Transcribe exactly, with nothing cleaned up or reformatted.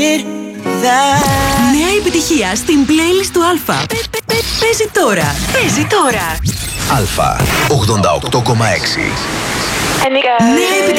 Νέα επιτυχία στην playlist του Αλφα. Παίζει τώρα. Παίζει τώρα. Αλφα ογδόντα οκτώ κόμμα έξι. Νέα επιτυχία.